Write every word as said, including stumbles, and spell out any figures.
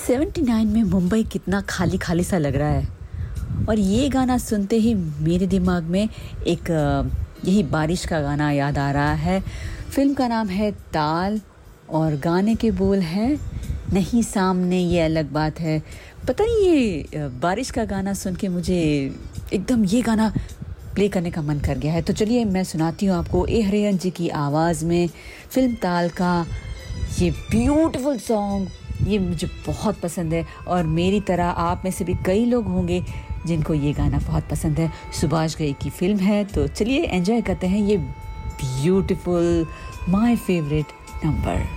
उन्यासी में मुंबई कितना खाली खाली सा लग रहा है और ये गाना सुनते ही मेरे दिमाग में एक यही बारिश का गाना याद आ रहा है। फिल्म का नाम है ताल और गाने के बोल हैं नहीं सामने ये अलग बात है। पता नहीं ये बारिश का गाना सुन के मुझे एकदम ये गाना प्ले करने का मन कर गया है। तो चलिए मैं सुनाती हूँ आपको ए हरिहरन जी की आवाज़ में फिल्म ताल का ये ब्यूटीफुल सॉन्ग। ये मुझे बहुत पसंद है और मेरी तरह आप में से भी कई लोग होंगे जिनको ये गाना बहुत पसंद है। सुभाष घई की फिल्म है, तो चलिए एंजॉय करते हैं ये ब्यूटीफुल माय फेवरेट नंबर।